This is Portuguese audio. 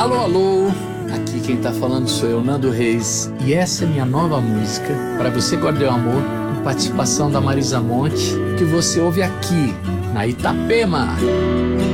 Alô, alô! Aqui quem tá falando sou eu, Nando Reis, e essa é minha nova música, Pra Você Guardei o Amor, com participação da Marisa Monte, que você ouve aqui, na Itapema.